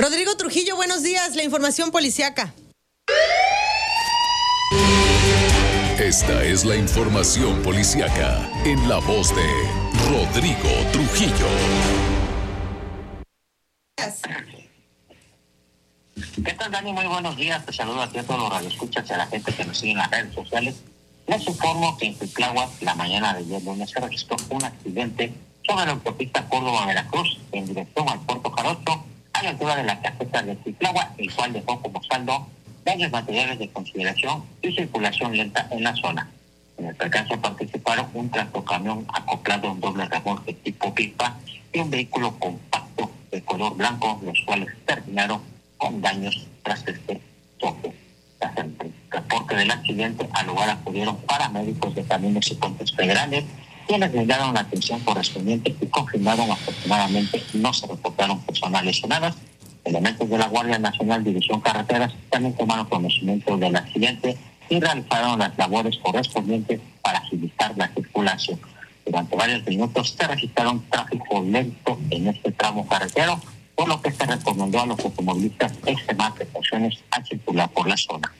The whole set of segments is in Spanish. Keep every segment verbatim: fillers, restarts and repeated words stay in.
Rodrigo Trujillo, buenos días, la información policiaca. Esta es la información policiaca en la voz de Rodrigo Trujillo. ¿Qué tal, Dani? Muy buenos días. Te saludo aquí a todos los radioescuchas y a la gente que nos sigue en las redes sociales. Les informo que en Titláhuac, la mañana de ayer lunes, se registró un accidente sobre la autopista Córdoba-Veracruz en dirección al Puerto Jarocho, a la altura de la caseta de Titláhuac, el cual dejó como saldo daños materiales de consideración y circulación lenta en la zona. En el percance participaron un tractocamión acoplado a un doble remolque tipo pipa y un vehículo compacto de color blanco, los cuales terminaron con daños tras este choque. Tras el reporte del accidente, al lugar acudieron paramédicos de Caminos y Puentes Federales, quienes brindaron la atención correspondiente y confirmaron afortunadamente no se reportaron personas lesionadas. Elementos de la Guardia Nacional División Carreteras también tomaron conocimiento del accidente y realizaron las labores correspondientes para agilizar la circulación. Durante varios minutos se registraron tráfico lento en este tramo carretero, por lo que se recomendó a los automovilistas extremar precauciones al circular por la zona.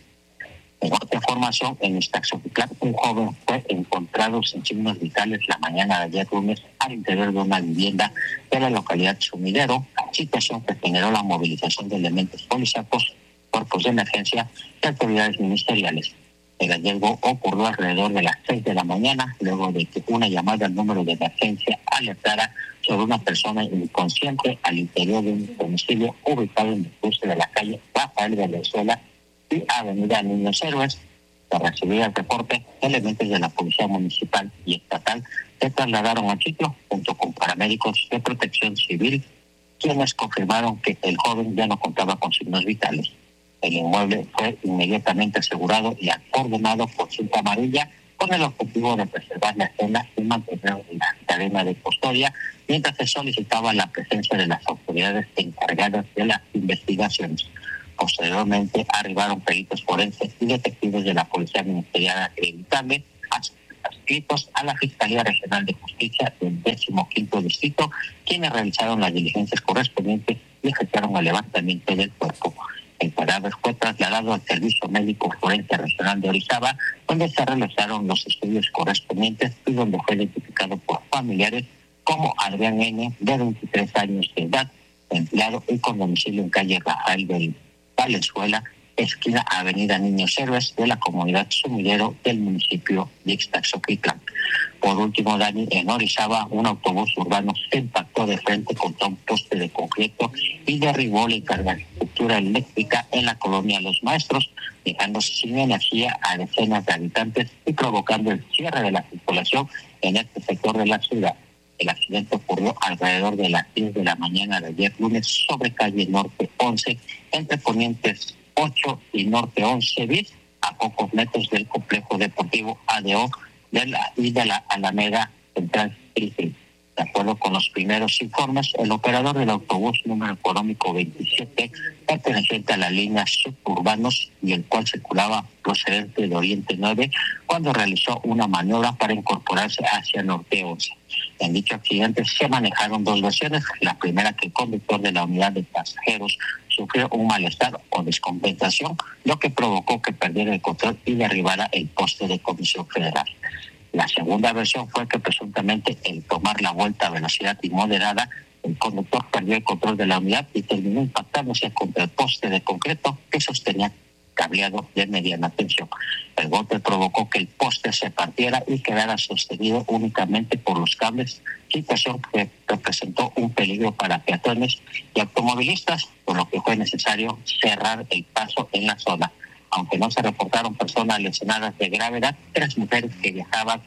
En otra información, en Ixtaxoquitlán, un joven fue encontrado sin signos vitales la mañana de ayer lunes al interior de una vivienda de la localidad Sumidero, situación que generó la movilización de elementos policíacos, cuerpos de emergencia y autoridades ministeriales. El hallazgo ocurrió alrededor de las seis de la mañana, luego de que una llamada al número de emergencia alertara sobre una persona inconsciente al interior de un domicilio ubicado en el cruce de la calle Rafael Venezuela y Avenida Niños Héroes. Para recibir el reporte, elementos de la Policía Municipal y Estatal se trasladaron al sitio junto con paramédicos de Protección Civil, quienes confirmaron que el joven ya no contaba con signos vitales. El inmueble fue inmediatamente asegurado y ordenado por cinta amarilla con el objetivo de preservar la escena y mantener la cadena de custodia, mientras se solicitaba la presencia de las autoridades encargadas de las investigaciones. Posteriormente arribaron peritos forenses y detectives de la Policía Ministerial acreditable adscritos a la Fiscalía Regional de Justicia del décimo quinto Distrito, quienes realizaron las diligencias correspondientes y efectuaron el levantamiento del cuerpo. El cadáver fue trasladado al Servicio Médico Forense Regional de Orizaba, donde se realizaron los estudios correspondientes y donde fue identificado por familiares como Adrián N., de veintitrés años de edad, empleado y con domicilio en calle Rafael del Valenzuela, esquina Avenida Niños Héroes, de la comunidad Sumidero del municipio de Ixtaxoquitlán. Por último, Dani, en Orizaba, un autobús urbano se impactó de frente contra un poste de concreto y derribó la infraestructura eléctrica en la colonia Los Maestros, dejando sin energía a decenas de habitantes y provocando el cierre de la circulación en este sector de la ciudad. El accidente ocurrió alrededor de las diez de la mañana de ayer lunes sobre calle Norte once, entre Ponientes ocho y Norte once bis, a pocos metros del complejo deportivo A D O de la, y de la Alameda Central Crisis. De acuerdo con los primeros informes, el operador del autobús número económico veintisiete, perteneciente a la línea suburbanos y el cual circulaba procedente de Oriente nueve, cuando realizó una maniobra para incorporarse hacia Norte once. En dicho accidente se manejaron dos versiones. La primera, que el conductor de la unidad de pasajeros sufrió un malestar o descompensación, lo que provocó que perdiera el control y derribara el poste de Comisión Federal. La segunda versión fue que presuntamente el tomar la vuelta a velocidad inmoderada, el conductor perdió el control de la unidad y terminó impactándose contra el poste de concreto que sostenía cableado de mediana tensión. El golpe provocó que el poste se partiera y quedara sostenido únicamente por los cables, situación que representó un peligro para peatones y automovilistas, por lo que fue necesario cerrar el paso en la zona. Aunque no se reportaron personas lesionadas de gravedad, tres mujeres que viajaban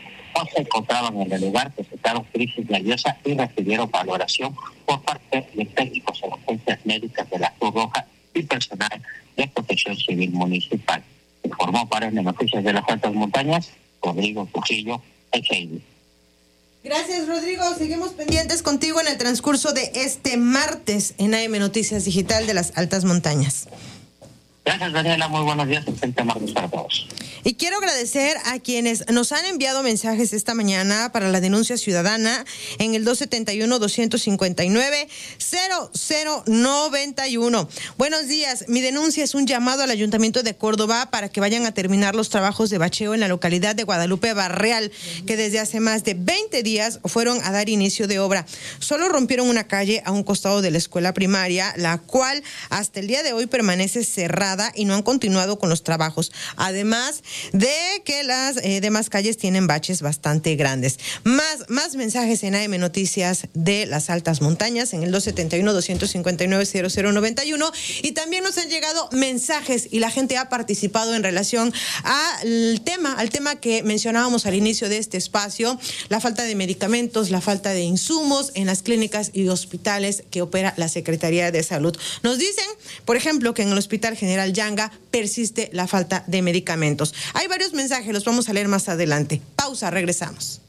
o se encontraban en el lugar presentaron crisis nerviosa y recibieron valoración por parte de técnicos de agencias médicas de la Cruz Roja y personal de Protección Civil Municipal. Informó para las Noticias de las Altas Montañas, Rodrigo Trujillo, X I D. Gracias, Rodrigo. Seguimos pendientes contigo en el transcurso de este martes en A M Noticias Digital de las Altas Montañas. Gracias, Daniela. Muy buenos días. Excelente martes para todos. Y quiero agradecer a quienes nos han enviado mensajes esta mañana para la denuncia ciudadana en el dos siete uno, dos cinco nueve, cero cero nueve uno. Buenos días, mi denuncia es un llamado al Ayuntamiento de Córdoba para que vayan a terminar los trabajos de bacheo en la localidad de Guadalupe Barreal, que desde hace más de veinte días fueron a dar inicio de obra. Solo rompieron una calle a un costado de la escuela primaria, la cual hasta el día de hoy permanece cerrada y no han continuado con los trabajos. Además de que las eh, demás calles tienen baches bastante grandes. Más, más mensajes en A M Noticias de las Altas Montañas en el dos siete uno, dos cinco nueve, cero cero nueve uno, y también nos han llegado mensajes y la gente ha participado en relación al tema, al tema que mencionábamos al inicio de este espacio, la falta de medicamentos, la falta de insumos en las clínicas y hospitales que opera la Secretaría de Salud. Nos dicen, por ejemplo, que en el Hospital General Yanga persiste la falta de medicamentos. Hay varios mensajes, los vamos a leer más adelante. Pausa, regresamos.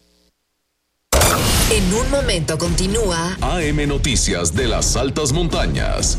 En un momento continúa A M Noticias de las Altas Montañas.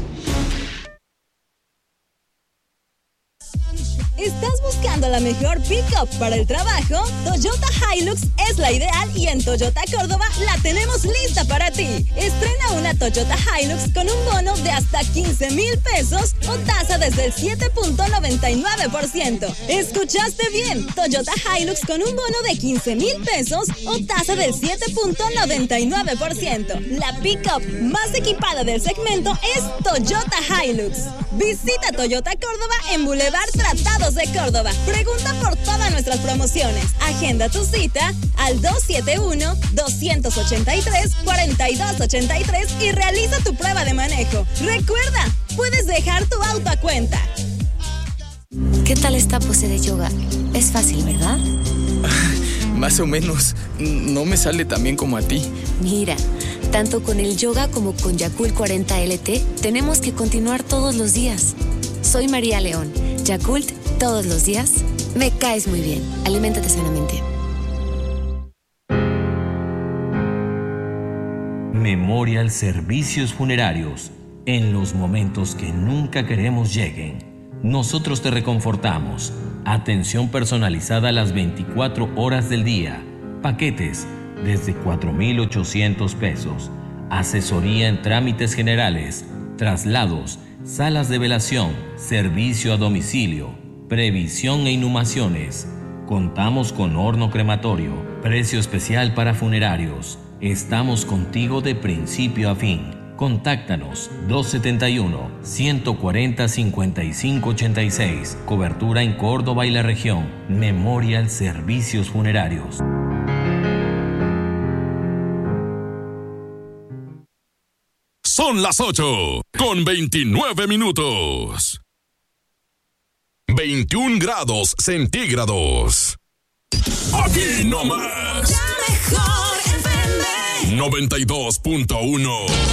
¿Estás buscando la mejor pick-up para el trabajo? Toyota Hilux es la ideal y en Toyota Córdoba la tenemos lista para ti. Estrena una Toyota Hilux con un bono de hasta quince mil pesos o tasa desde el siete punto noventa y nueve por ciento. ¿Escuchaste bien? Toyota Hilux con un bono de quince mil pesos o tasa del siete punto noventa y nueve por ciento. La pick-up más equipada del segmento es Toyota Hilux. Visita Toyota Córdoba en Boulevard Tratados de Córdoba. Pregunta por todas nuestras promociones. Agenda tu cita al dos siete uno, dos ocho tres, cuatro dos ocho tres y realiza tu prueba de manejo. Recuerda, puedes dejar tu auto a cuenta. ¿Qué tal esta pose de yoga? Es fácil, ¿verdad? Más o menos. No me sale tan bien como a ti. Mira, tanto con el yoga como con Yakult cuarenta L T, tenemos que continuar todos los días. Soy María León. Yakult, todos los días. Me caes muy bien. Aliméntate sanamente. Memorial Servicios Funerarios. En los momentos que nunca queremos lleguen, nosotros te reconfortamos. Atención personalizada a las veinticuatro horas del día. Paquetes desde cuatro mil ochocientos pesos. Asesoría en trámites generales, traslados, salas de velación, servicio a domicilio, previsión e inhumaciones. Contamos con horno crematorio, precio especial para funerarios. Estamos contigo de principio a fin. Contáctanos dos siete uno, uno cuatro cero, cinco cinco ocho seis. Cobertura en Córdoba y la región. Memorial Servicios Funerarios. Son las ocho con veintinueve minutos. veintiún grados centígrados. Aquí nomás. La mejor F M. noventa y dos punto uno.